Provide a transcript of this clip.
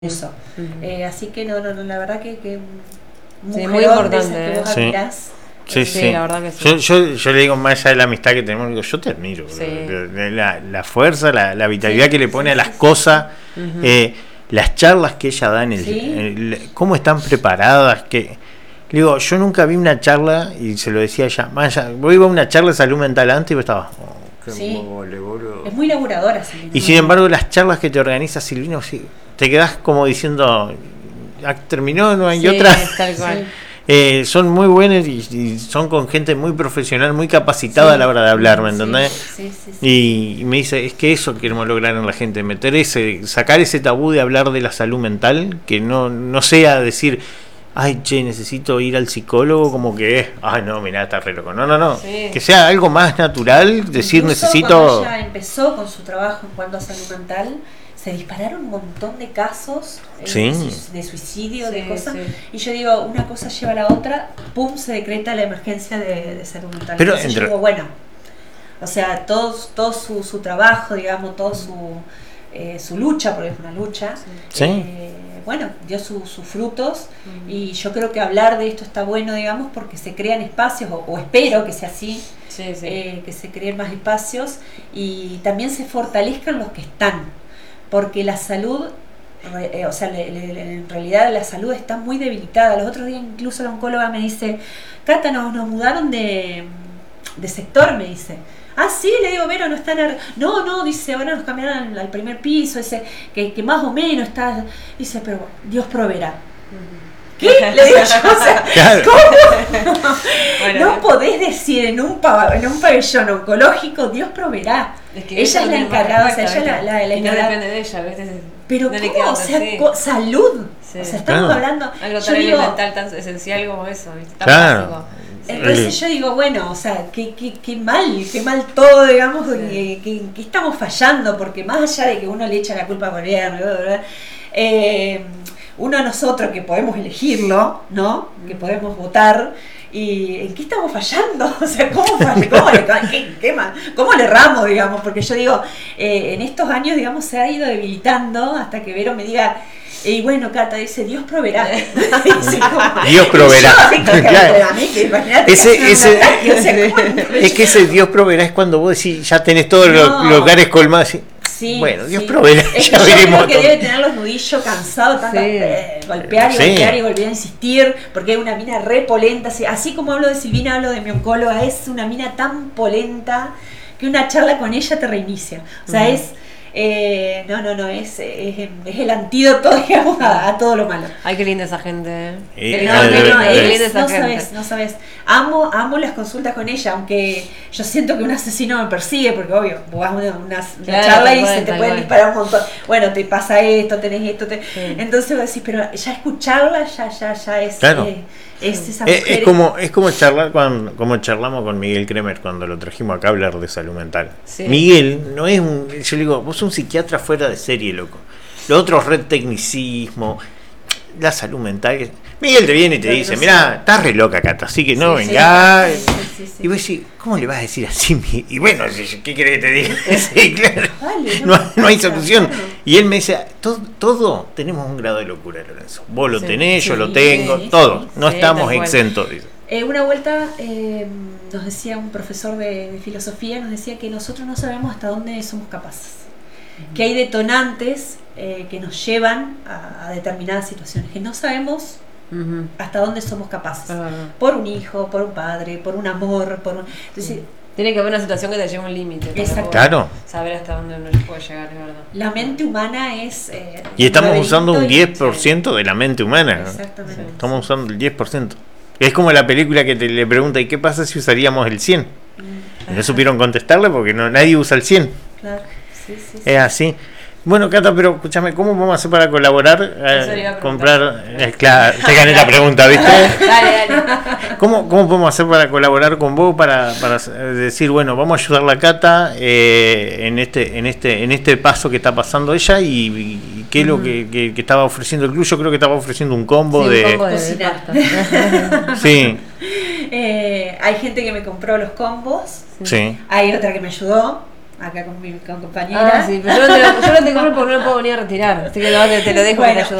eso. Así que no, la verdad que sí, muy importante. Que vos admirás. Sí, la verdad que sí. Yo le digo, más allá de la amistad que tenemos, digo, yo te admiro. Sí. La fuerza, la vitalidad que le pone a las cosas, las charlas que ella da cómo están preparadas, que le digo, yo nunca vi una charla, y se lo decía ella, más allá, vos ibas a una charla de salud mental antes y vos estabas, boludo. Es muy laburadora, Silvina. Y sin embargo, las charlas que te organiza Silvina, te quedás como diciendo, terminó, no hay otra. Tal cual. Son muy buenas y son con gente muy profesional, muy capacitada a la hora de hablar, ¿me entendés? Sí. Y me dice, es que eso queremos lograr en la gente, sacar ese tabú de hablar de la salud mental, que no sea decir, ay, che, necesito ir al psicólogo, como que ay, no, mirá, está re loco. No. Sí. Que sea algo más natural, decir, incluso necesito. Cuando ella empezó con su trabajo en cuanto a salud mental, se dispararon un montón de casos de suicidio, de cosas. Sí. Y yo digo, una cosa lleva a la otra, pum, se decreta la emergencia de salud mental. Pero entonces yo digo, bueno, o sea, todo su trabajo, digamos, todo su lucha, porque es una lucha, bueno, dio sus frutos. Y yo creo que hablar de esto está bueno, digamos, porque se crean espacios, o espero que sea así, que se creen más espacios y también se fortalezcan los que están. Porque la salud, en realidad la salud está muy debilitada. Los otros días incluso la oncóloga me dice, Cata, nos mudaron de sector, me dice. Ah, sí, le digo, Vero, no están... No, dice, ahora nos cambiaron al primer piso, dice, que más o menos está... Dice, pero Dios proveerá. ¿Qué? Le digo yo, o sea, claro. ¿Cómo? No podés decir en un pabellón oncológico, Dios proveerá. Es que ella es la encargada, o sea, ella la y no depende de ella, ¿ves? Pero ¿cómo? O sea, salud. Sí. O sea, estamos hablando... Algo tan elemental, tan esencial como eso, ¿viste? Tan básico. Entonces yo digo, bueno, o sea, qué mal todo, digamos, que estamos fallando, porque más allá de que uno le echa la culpa al gobierno, uno de nosotros que podemos elegirlo, ¿no? Que podemos votar, y ¿en qué estamos fallando? O sea, ¿cómo le erramos, digamos? Porque yo digo, en estos años, digamos, se ha ido debilitando hasta que Vero me diga, y bueno, Cata dice, Dios proveerá. Dios proveerá. Es que ese Dios proveerá es cuando vos decís, ya tenés todos los lugares colmados. Sí, bueno, Dios proveerá. Es que yo creo que debe tener los nudillos cansados, tanto golpear y volver a insistir, porque es una mina re polenta. Así como hablo de Silvina, hablo de mi oncóloga, es una mina tan polenta que una charla con ella te reinicia. O sea, es el antídoto, digamos, a todo lo malo. Ay, qué linda esa gente. No sabes. Amo las consultas con ella, aunque yo siento que un asesino me persigue, porque obvio, vos vas a una charla y se te pueden disparar un montón. Bueno, te pasa esto, tenés esto. Entonces vos decís, pero ya escucharla ya es... Claro. Es esa mujer. Es como charlar como charlamos con Miguel Kremer cuando lo trajimos acá a hablar de salud mental. Sí. Miguel no es yo le digo, vos sos un psiquiatra fuera de serie, loco. Lo otro es red tecnicismo, la salud mental. Miguel te viene y te dice, mirá, estás re loca, Cata, así que no venga. Y vos decís, ¿cómo le vas a decir así? Y bueno, ¿qué querés que te diga? Sí, claro. Vale, no hay solución. Claro. Y él me dice, todo tenemos un grado de locura, Lorenzo. Vos lo tenés, yo lo tengo, todo. No estamos exentos. Una vuelta nos decía un profesor de filosofía, nos decía que nosotros no sabemos hasta dónde somos capaces. Que hay detonantes que nos llevan a determinadas situaciones, que no sabemos hasta dónde somos capaces. Por un hijo, por un padre, por un amor, entonces, tiene que haber una situación que te lleve a un límite. Exacto. Claro. Saber hasta dónde uno puede llegar, de verdad. La mente humana es... y estamos usando un 10% de la mente humana. Exactamente. Estamos usando el 10%. Es como la película que le pregunta, ¿y qué pasa si usaríamos el 100%? Y no supieron contestarle porque nadie usa el 100%. Claro. Sí. Es así. Bueno, Cata, pero escúchame, ¿cómo vamos a hacer para colaborar? Comprar. Claro, te gané la pregunta, ¿viste? Dale. ¿Cómo podemos hacer para colaborar con vos para decir, bueno, vamos a ayudar a la Cata en este paso que está pasando ella y qué es lo que estaba ofreciendo el club? Yo creo que estaba ofreciendo un combo un combo de pasta. Sí. Hay gente que me compró los combos. Sí. Hay otra que me ayudó. acá con mi compañera. Sí, pero yo no tengo porque no lo puedo venir a retirar. Así que te lo dejo. Bueno,